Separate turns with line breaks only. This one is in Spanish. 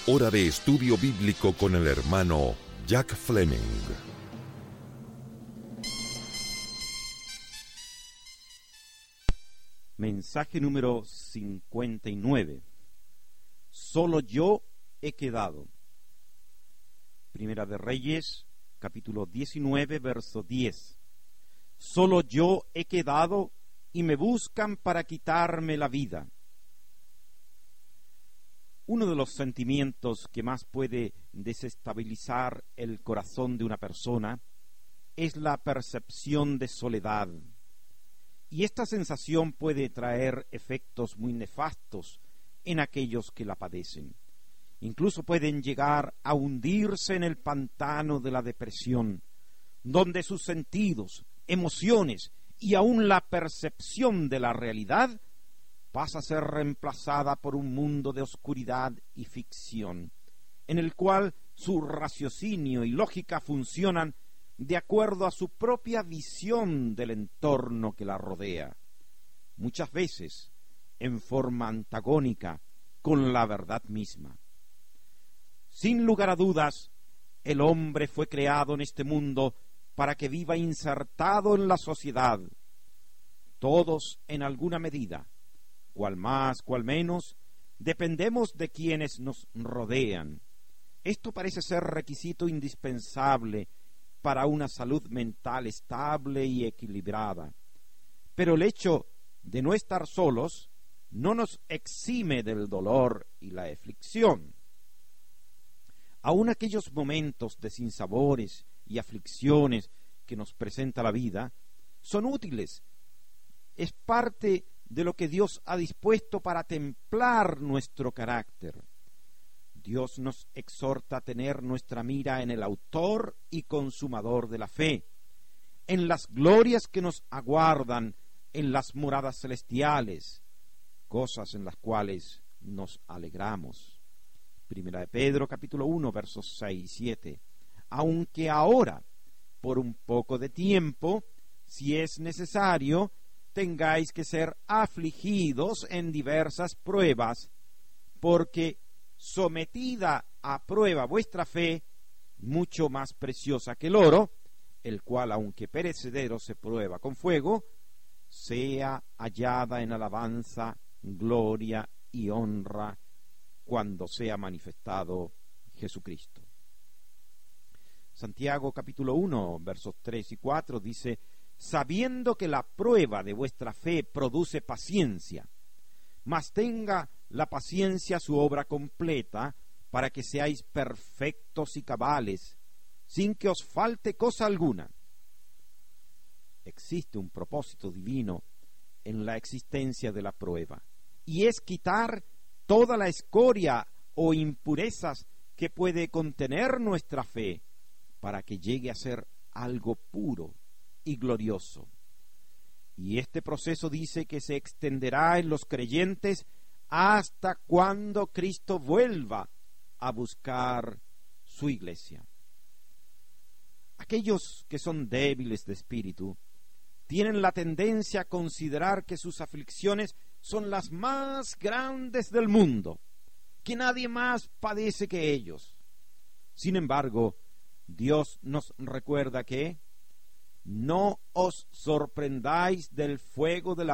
Hora de estudio bíblico con el hermano Jack Fleming.
Mensaje número 59. Solo yo he quedado. Primera de Reyes, capítulo 19, verso 10. Solo yo he quedado y me buscan para quitarme la vida. Uno de los sentimientos que más puede desestabilizar el corazón de una persona es la percepción de soledad. Y esta sensación puede traer efectos muy nefastos en aquellos que la padecen. Incluso pueden llegar a hundirse en el pantano de la depresión, donde sus sentidos, emociones y aún la percepción de la realidad pasa a ser reemplazada por un mundo de oscuridad y ficción, en el cual su raciocinio y lógica funcionan de acuerdo a su propia visión del entorno que la rodea, muchas veces en forma antagónica con la verdad misma. Sin lugar a dudas, el hombre fue creado en este mundo para que viva insertado en la sociedad. Todos, en alguna medida, cual más, cual menos, dependemos de quienes nos rodean. Esto parece ser requisito indispensable para una salud mental estable y equilibrada. Pero el hecho de no estar solos no nos exime del dolor y la aflicción. Aun aquellos momentos de sinsabores y aflicciones que nos presenta la vida son útiles. Es parte de lo que Dios ha dispuesto para templar nuestro carácter. Dios nos exhorta a tener nuestra mira en el autor y consumador de la fe, en las glorias que nos aguardan en las moradas celestiales, cosas en las cuales nos alegramos. Primera de Pedro, capítulo 1, versos 6 y 7. Aunque ahora, por un poco de tiempo, si es necesario, tengáis que ser afligidos en diversas pruebas, porque sometida a prueba vuestra fe, mucho más preciosa que el oro, el cual, aunque perecedero se prueba con fuego, sea hallada en alabanza, gloria y honra cuando sea manifestado Jesucristo. Santiago capítulo 1, versos 3 y 4 dice: sabiendo que la prueba de vuestra fe produce paciencia, mas tenga la paciencia su obra completa, para que seáis perfectos y cabales, sin que os falte cosa alguna. Existe un propósito divino en la existencia de la prueba, y es quitar toda la escoria o impurezas que puede contener nuestra fe, para que llegue a ser algo puro y glorioso. Y este proceso dice que se extenderá en los creyentes hasta cuando Cristo vuelva a buscar su iglesia. Aquellos que son débiles de espíritu tienen la tendencia a considerar que sus aflicciones son las más grandes del mundo, que nadie más padece que ellos. Sin embargo, Dios nos recuerda que no os sorprendáis del fuego de la